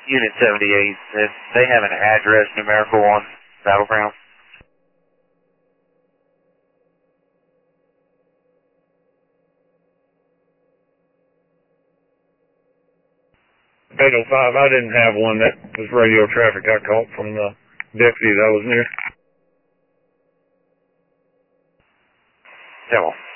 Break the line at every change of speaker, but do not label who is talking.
Unit 78, if they have an address numerical on Battleground.
Fatal 5, I didn't have one. That was radio traffic I caught from the deputy that I was near.
Devil.